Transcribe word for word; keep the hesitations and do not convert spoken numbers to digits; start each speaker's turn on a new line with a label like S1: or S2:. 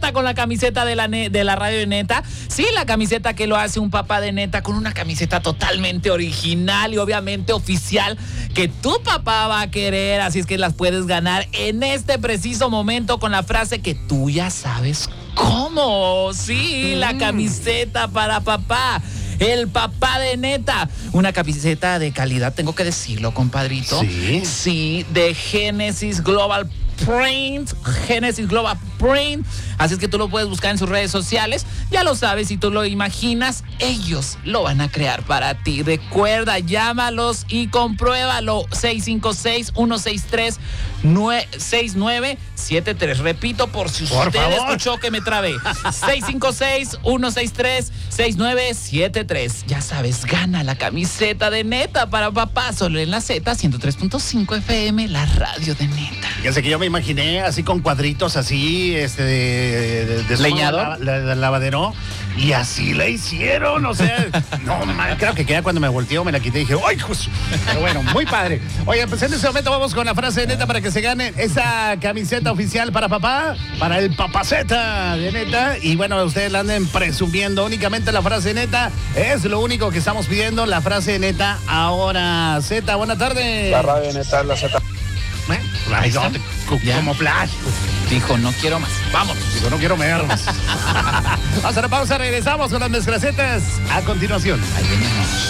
S1: con la camiseta de la, ne- de la radio de Neta. Sí, la camiseta que lo hace un papá de Neta con una camiseta totalmente original y obviamente oficial que tu papá va a querer. Así es que las puedes ganar en este preciso momento con la frase que tú ya sabes cómo. Sí, la camiseta para papá. El papá de Neta. Una camiseta de calidad, tengo que decirlo, compadrito.
S2: Sí.
S1: Sí, de Genesis Global Print, Genesis Global Print. Así es que tú lo puedes buscar en sus redes sociales. Ya lo sabes, si tú lo imaginas, ellos lo van a crear para ti. Recuerda, llámalos y compruébalo. seis cinco seis, uno seis tres, seis nueve siete tres. Repito, por si
S2: Por
S1: usted
S2: favor.
S1: escuchó que me trabé. seis cinco seis, uno seis tres, seis nueve siete tres. Ya sabes, gana la camiseta de Neta para papá. Solo en la Z ciento tres punto cinco F M, la radio de Neta.
S2: Fíjense que yo me imaginé así con cuadritos así, este, de, de, de
S1: ¿Leñador?
S2: La, la, la, lavadero, y así la hicieron, o sea, no, man, creo que queda cuando me volteó, me la quité y dije, ¡ay, pues! Pero bueno, muy padre. Oye, pues en este momento vamos con la frase de Neta para que se gane esa camiseta oficial para papá, para el papaceta de Neta, y bueno, ustedes la anden presumiendo, únicamente la frase Neta es lo único que estamos pidiendo, la frase Neta ahora. Z, buenas tardes.
S3: La radio Neta es la Z.
S2: ¿Eh? Ay, no, te-
S1: Ya.
S2: como flash.
S1: Dijo, no quiero más. Vámonos.
S2: Digo, no quiero mearnos. Vamos a la pausa, regresamos con las mezclacetas a continuación.
S1: Ahí venimos.